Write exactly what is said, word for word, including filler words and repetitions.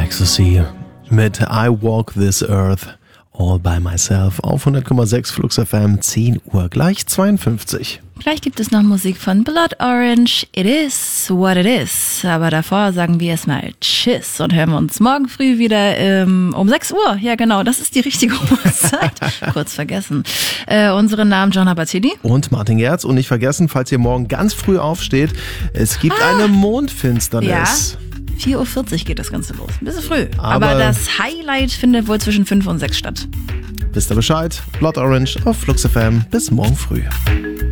Ecstasy mit I Walk This Earth All By Myself auf hundert Komma sechs Flux F M, zehn Uhr gleich zweiundfünfzig. Gleich gibt es noch Musik von Blood Orange, It Is What It Is. Aber davor sagen wir erstmal Tschüss und hören wir uns morgen früh wieder ähm, um sechs Uhr. Ja genau, das ist die richtige Uhrzeit. Kurz vergessen. Äh, unsere Namen Gianna Battini Und Martin Gerz. Und nicht vergessen, falls ihr morgen ganz früh aufsteht, es gibt ah. eine Mondfinsternis. Ja. vier Uhr vierzig geht das Ganze los. Ein bisschen früh. Aber, Aber das Highlight findet wohl zwischen fünf und sechs statt. Wisst ihr Bescheid? Blood Orange auf Flux F M. Bis morgen früh.